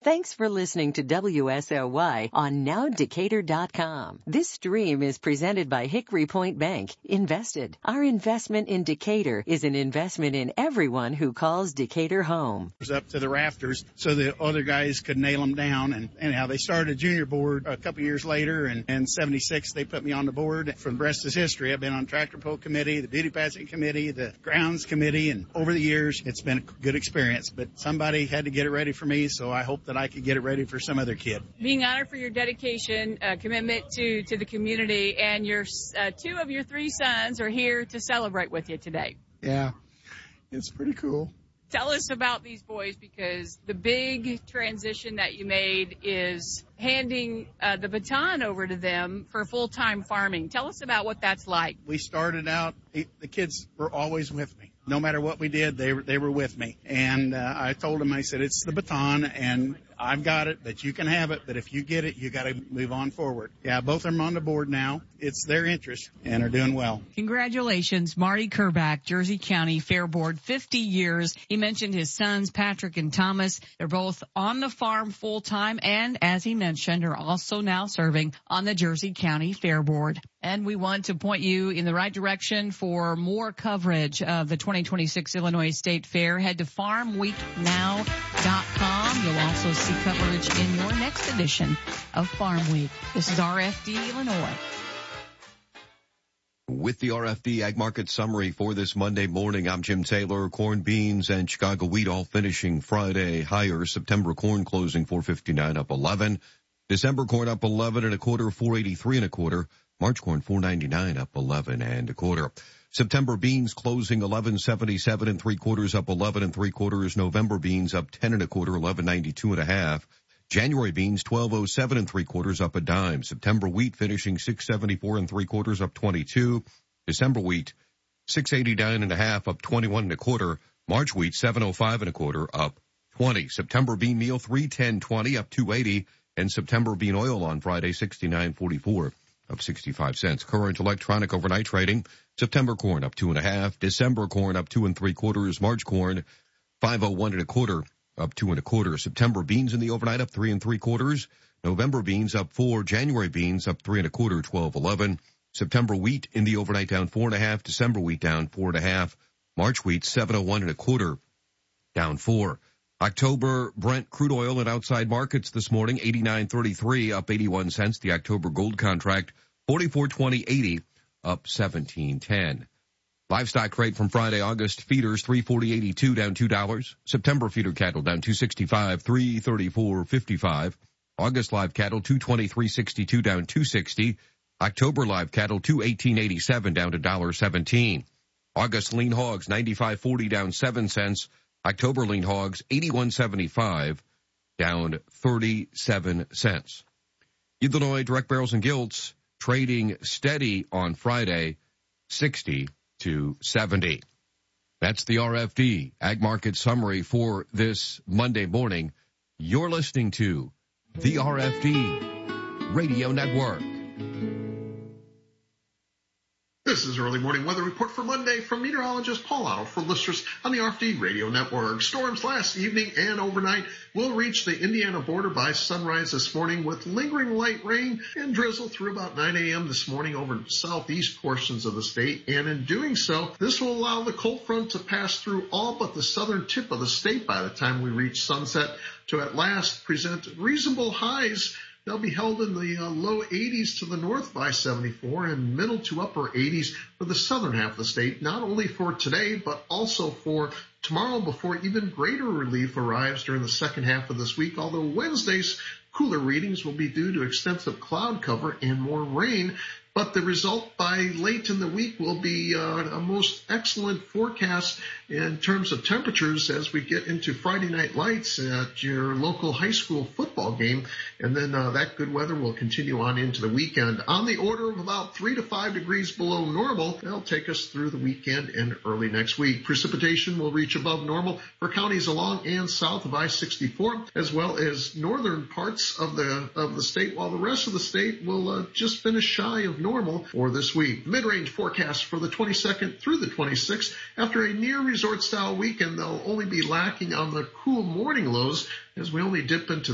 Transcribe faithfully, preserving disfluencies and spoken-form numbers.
Thanks for listening to W S L Y on now decatur dot com. This stream is presented by Hickory Point Bank. Invested. Our investment in Decatur is an investment in everyone who calls Decatur home. Up to the rafters so the other guys could nail them down. And anyhow, they started a junior board a couple years later, and in seventy-six they put me on the board. For the rest is history. I've been on tractor pull committee, the beauty pageant committee, the grounds committee, and over the years it's been a good experience. But somebody had to get it ready for me, so I hope that I could get it ready for some other kid. Being honored for your dedication, uh, commitment to, to the community, and your uh, two of your three sons are here to celebrate with you today. Yeah, it's pretty cool. Tell us about these boys, because the big transition that you made is handing uh, the baton over to them for full-time farming. Tell us about what that's like. We started out, the kids were always with me. No matter what we did, they were, they were with me. And uh, I told them, I said, it's the baton, and I've got it, but you can have it. But if you get it, you got to move on forward. Yeah, both of them on the board now. It's their interest, and are doing well. Congratulations, Marty Kerback, Jersey County Fair Board, fifty years. He mentioned his sons, Patrick and Thomas. They're both on the farm full-time, and as he mentioned, are also now serving on the Jersey County Fair Board. And we want to point you in the right direction for more coverage of the twenty twenty-six Illinois State Fair. Head to farm week now dot com. You'll also see coverage in your next edition of Farm Week. This is R F D Illinois. With the R F D Ag Market Summary for this Monday morning, I'm Jim Taylor. Corn, beans, and Chicago wheat all finishing Friday higher. September corn closing four fifty-nine, up eleven. December corn up eleven and a quarter, four eighty-three and a quarter. March corn four ninety-nine, up eleven and a quarter. September beans closing eleven seventy-seven and three quarters, up eleven and three quarters. November beans up ten and a quarter, eleven ninety-two and a half. January beans twelve oh seven and three quarters, up a dime. September wheat finishing six seventy-four and three quarters, up twenty-two. December wheat six eighty-nine and a half, up twenty-one and a quarter. March wheat seven oh five and a quarter, up twenty. September bean meal three ten twenty, up two eighty, and September bean oil on Friday sixty-nine forty-four, up sixty-five cents. Current electronic overnight trading. September corn up two and a half. December corn up two and three quarters. March corn five oh one and a quarter, up two and a quarter. September beans in the overnight up three and three quarters. November beans up four. January beans up three and a quarter, twelve eleven. September wheat in the overnight down four and a half. December wheat down four and a half. March wheat seven oh one and a quarter, down four. October Brent crude oil in outside markets this morning, eighty-nine thirty-three, up eighty-one cents. The October gold contract, forty-four twenty eighty, up seventeen ten. Livestock rate from Friday, August feeders three forty eighty-two, down two dollars. September feeder cattle down two sixty-five, three thirty-four fifty-five. August live cattle two twenty-three sixty-two, down two sixty. October live cattle two eighteen eighty-seven, down to one seventeen. August lean hogs ninety-five forty, down seven cents. October lean hogs eighty-one seventy-five, down thirty-seven cents. Illinois direct barrels and gilts trading steady on Friday, sixty to seventy. That's the R F D Ag Market Summary for this Monday morning. You're listening to the R F D Radio Network. This is Early Morning Weather Report for Monday from meteorologist Paul Otto for listeners on the R F D Radio Network. Storms last evening and overnight will reach the Indiana border by sunrise this morning with lingering light rain and drizzle through about nine a.m. this morning over southeast portions of the state. And in doing so, this will allow the cold front to pass through all but the southern tip of the state by the time we reach sunset to at last present reasonable highs. They'll be held in the uh, low eighties to the north by seventy-four and middle to upper eighties for the southern half of the state, not only for today, but also for tomorrow before even greater relief arrives during the second half of this week, although Wednesday's cooler readings will be due to extensive cloud cover and more rain. But the result by late in the week will be uh, a most excellent forecast in terms of temperatures as we get into Friday night lights at your local high school football game. And then uh, that good weather will continue on into the weekend on the order of about three to five degrees below normal. That'll take us through the weekend and early next week. Precipitation will reach above normal for counties along and south of I sixty-four, as well as northern parts of the of the state, while the rest of the state will uh, just finish shy of normal for this week. Mid-range forecast for the twenty-second through the twenty-sixth. After a near resort-style weekend, they'll only be lacking on the cool morning lows as we only dip into